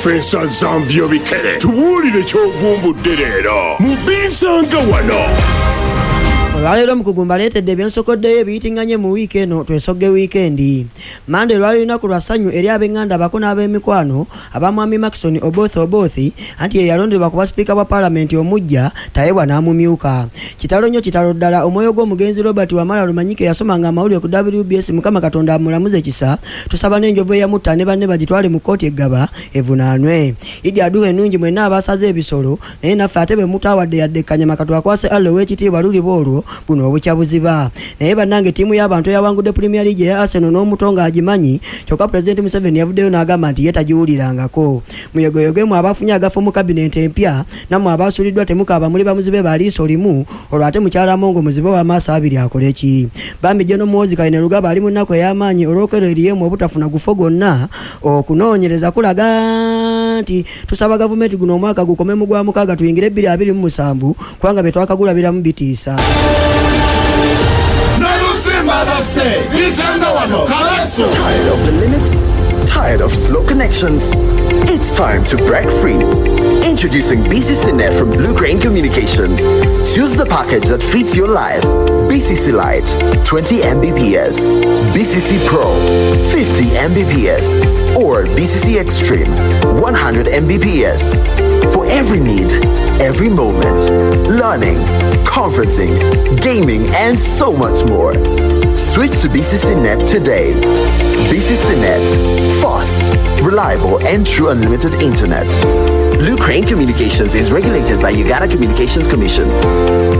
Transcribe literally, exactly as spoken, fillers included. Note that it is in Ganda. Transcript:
Professor Zanvio Bikere tuwulire ky'ovumbudde leero mubisanga wano. Olwaleero mukugumba leetedde ebyensokoddeyo ebiyitinganye mu wiiki eno twesogge wiikendi. Mande lwali lunaku lwa ssanyu eri ab'enganda abako n'ab'emikwano abamwami Maxon Oboth Oboth anti ye yalonderwa kuba sipiika bwa paalamenti omujja tayebwa n'amumyuka. Kitalo nnyo kitalo ddala omwoyo gw'omugenzi Robert Wamala Lumanyike yasomanga amawulire ku W B S Mukama Katonda amulamuze kisa tusaba n'enjovu eyamutta ne banne bagitwale mu kkooti eggaba evunaanwe. Idi aduwe ennungi mwenna abasaze ebisolo naye naffe ate bwe mutaawadde yadde Kanyama katwakwase allo w'ekitiibwa luli boolwo buno obukya buziba. Naye bannange ttiimu y'abantu eyawangudde Premier League ya Arsenal n'omutonga agimanyi kyokka President Museveni yavuddeyo n'agamba nti ye tagiwulirangako. Muyogoyogemu abafunye agafu mu kabinenti empya nammwe abaasuuliddwa temukaaba muli bamuzibe baliiso limu olwo ate mukyala Mongo muzibe w'amaaso abiri akola ki. Bambi Jeno Muhoozi Kayine Lugaba ali mu nnaku ey'amaanyi olw'okero eriyemu obutafuna gufo gwonna okunoonyereza kulaga nti tusaba gavumenti guno omwaka gukome mu gwa mukaaga tuyingire bbiri abiri mu musanvu kubanga bye twakagulabiramu bitiisa. Tired of the limits? Tired of slow connections? It's time to break free. Introducing B C C Net from Blue Crane Communications. Choose the package that fits your life. B C C Lite, twenty megabits per second. B C C Pro, fifty megabits per second. Or B C C Extreme, one hundred megabits per second. For every need, every moment. Learning, conferencing, gaming, and so much more. Switch to B C C Net today. B C C Net. Fast, reliable, and true unlimited internet. Blue Crane Communications is regulated by Uganda Communications Commission.